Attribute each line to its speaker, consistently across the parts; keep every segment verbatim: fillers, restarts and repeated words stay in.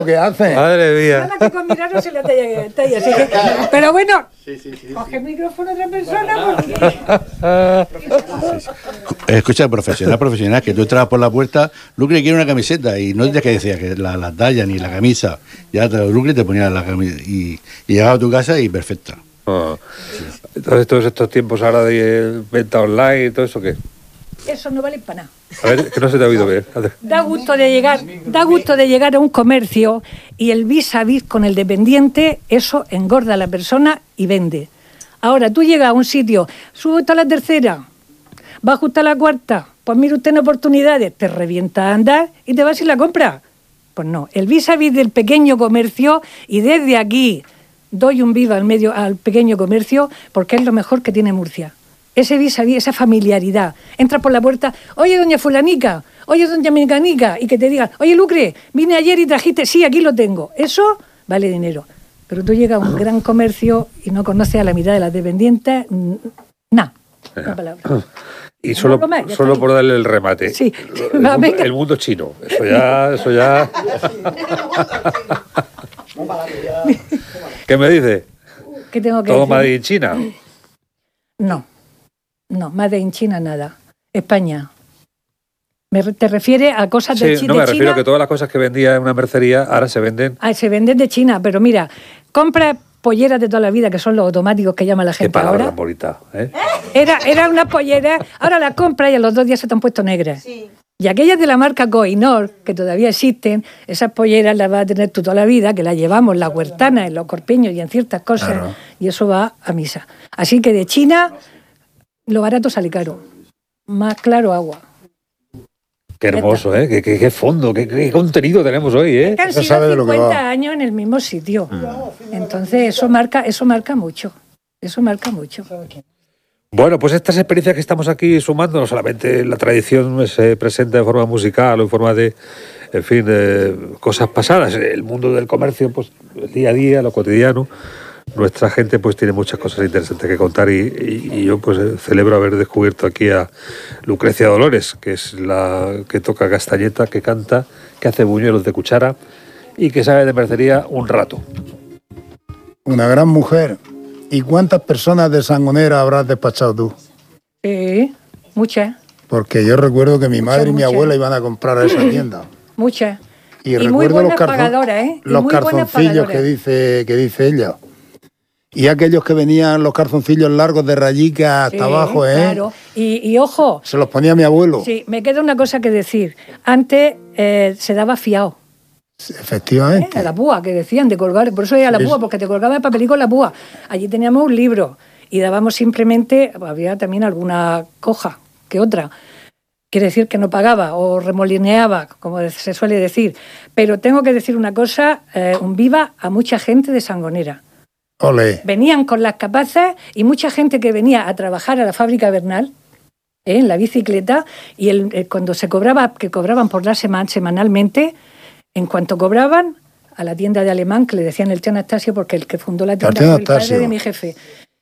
Speaker 1: ¿Qué hace?
Speaker 2: Madre mía.
Speaker 3: Nada que con mirarnos se le talla, talla, así que, pero bueno, sí, sí, sí, coge el micrófono a otra persona porque...
Speaker 4: Escucha, profesional, profesional, que tú entrabas por la puerta, Lucre quiere una camiseta y no tenías que decir que la, la talla ni la camisa, ya te, Lucre te ponía la camisa y, y llegaba a tu casa y perfecta.
Speaker 2: Oh. Entonces todos estos tiempos ahora de venta online y todo eso, ¿qué?
Speaker 3: Eso no vale para nada.
Speaker 2: A ver, que no se te ha oído ver.
Speaker 3: Da gusto de llegar, da gusto de llegar a un comercio y el vis a vis con el dependiente, eso engorda a la persona y vende. Ahora, tú llegas a un sitio, sube hasta la tercera, baja hasta la cuarta, pues mira usted en oportunidades, te revienta a andar y te vas y la compras. Pues no, el vis a vis del pequeño comercio, y desde aquí doy un viva al medio al pequeño comercio porque es lo mejor que tiene Murcia. Ese vis a vis, esa familiaridad. Entras por la puerta, oye, doña fulanica, oye, doña mecanica, y que te digan, oye, Lucre, vine ayer y trajiste, sí, aquí lo tengo. Eso vale dinero. Pero tú llegas a un gran comercio y no conoces a la mitad de las dependientes, nada, una palabra.
Speaker 2: Y solo, no, más, solo por darle el remate.
Speaker 3: Sí.
Speaker 2: El,
Speaker 3: No,
Speaker 2: mundo, el mundo chino. Eso ya, eso ya. ¿Qué me dice?
Speaker 3: ¿Qué tengo que
Speaker 2: ¿Todo
Speaker 3: decir?
Speaker 2: made in China?
Speaker 3: No, no, made in China nada. España. Me, ¿Te refieres a cosas
Speaker 2: sí,
Speaker 3: de, chi,
Speaker 2: no,
Speaker 3: de
Speaker 2: me
Speaker 3: China?
Speaker 2: refiero a que todas las cosas que vendía en una mercería ahora se venden...
Speaker 3: Ah, se venden de China, pero mira, compra polleras de toda la vida, que son los automáticos que llama la gente
Speaker 2: Qué palabra
Speaker 3: ahora.
Speaker 2: bonita, ¿eh?
Speaker 3: Era, era una pollera, ahora las compras y a los dos días se te han puesto negras. Sí. Y aquellas de la marca Kohinoor, que todavía existen, esas polleras las vas a tener tú toda la vida, que las llevamos, las huertanas, en los corpiños y en ciertas cosas, claro. Y eso va a misa. Así que de China, lo barato sale caro. Más claro, agua.
Speaker 2: Qué hermoso, ¿eh? Qué, qué, qué fondo, qué, qué contenido tenemos hoy, ¿eh?
Speaker 3: Es que han sido
Speaker 1: sabe de lo que
Speaker 3: cincuenta
Speaker 1: va.
Speaker 3: años en el mismo sitio. Mm. Entonces, eso marca, eso marca mucho. Eso marca mucho.
Speaker 2: Bueno, pues estas experiencias que estamos aquí sumando, no solamente la tradición se presenta en forma musical o en forma de, en fin, de cosas pasadas, el mundo del comercio, pues el día a día, lo cotidiano, nuestra gente pues tiene muchas cosas interesantes que contar y, y, y yo pues celebro haber descubierto aquí a Lucrecia Dolores, que es la que toca castañeta, que canta, que hace buñuelos de cuchara y que sabe de mercería un rato.
Speaker 1: Una gran mujer. ¿Y cuántas personas de Sangonera habrás despachado tú?
Speaker 3: Sí, muchas.
Speaker 1: Porque yo recuerdo que mi madre
Speaker 3: muchas,
Speaker 1: y mi
Speaker 3: muchas.
Speaker 1: abuela iban a comprar a esa tienda.
Speaker 3: Muchas.
Speaker 1: Y,
Speaker 3: y
Speaker 1: recuerdo
Speaker 3: muy buenas
Speaker 1: los, calzon
Speaker 3: pagadoras, ¿eh?
Speaker 1: los calzoncillos que dice, que dice ella. Y aquellos que venían los calzoncillos largos de rayica hasta sí, abajo, ¿eh?
Speaker 3: Claro. Y, y ojo.
Speaker 1: Se los ponía mi abuelo.
Speaker 3: Sí, me queda una cosa que decir. Antes eh, se daba fiado.
Speaker 1: Efectivamente.
Speaker 3: ¿Eh? La púa, que decían de colgar, por eso era la púa, porque te colgaba el papelico la púa. Allí teníamos un libro y dábamos simplemente, había también alguna coja que otra. Quiere decir que no pagaba o remolineaba, como se suele decir. Pero tengo que decir una cosa, eh, un viva a mucha gente de Sangonera.
Speaker 1: Olé.
Speaker 3: Venían con las capazas y mucha gente que venía a trabajar a la fábrica Bernal, ¿eh? En la bicicleta, y el, eh, cuando se cobraba, que cobraban por la semana, semanalmente, en cuanto cobraban, a la tienda de alemán, que le decían el tío Anastasio, porque el que fundó la tienda fue el padre de mi jefe.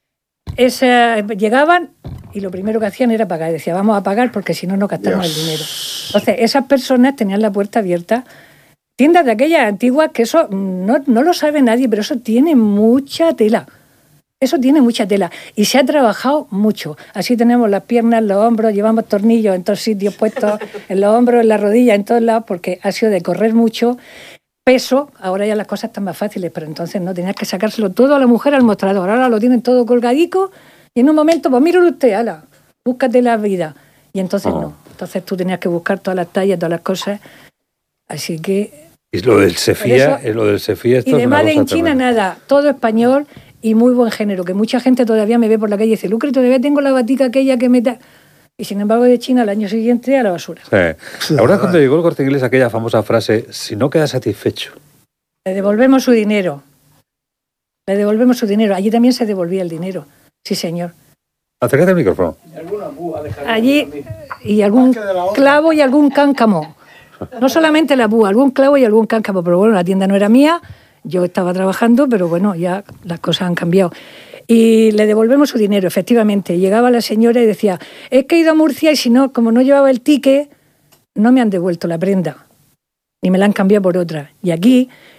Speaker 3: Esa, llegaban y lo primero que hacían era pagar. Decía, vamos a pagar porque si no, no gastamos el dinero. Entonces, esas personas tenían la puerta abierta. Tiendas de aquellas antiguas que eso no, no lo sabe nadie, pero eso tiene mucha tela. Eso tiene mucha tela. Y se ha trabajado mucho. Así tenemos las piernas, los hombros, llevamos tornillos en todos sitios puestos, en los hombros, en las rodillas, en todos lados, porque ha sido de correr mucho. Peso, ahora ya las cosas están más fáciles, pero entonces no tenías que sacárselo todo a la mujer al mostrador. Ahora lo tienen todo colgadico y en un momento, pues míralo usted, ala, búscate la vida. Y entonces oh. no. Entonces tú tenías que buscar todas las tallas, todas las cosas. Así que...
Speaker 2: Y lo del Sefía, es lo del Sefía.
Speaker 3: Y además en China nada, todo español y muy buen género, que mucha gente todavía me ve por la calle y dice, Lucre, todavía tengo la batica aquella que me... Y sin embargo de China al año siguiente a la basura.
Speaker 2: Sí. La verdad es cuando llegó el Corte Inglés aquella famosa frase, si no queda satisfecho.
Speaker 3: Le devolvemos su dinero. Le devolvemos su dinero. Allí también se devolvía el dinero. Sí, señor.
Speaker 2: Acércate al micrófono.
Speaker 3: Allí, y algún clavo y algún cáncamo. No solamente la púa, algún clavo y algún cáncamo. Pero bueno, la tienda no era mía, yo estaba trabajando, pero bueno, ya las cosas han cambiado. Y le devolvemos su dinero, efectivamente. Llegaba la señora y decía, es que he ido a Murcia y si no, como no llevaba el ticket, no me han devuelto la prenda. y me la han cambiado por otra. Y aquí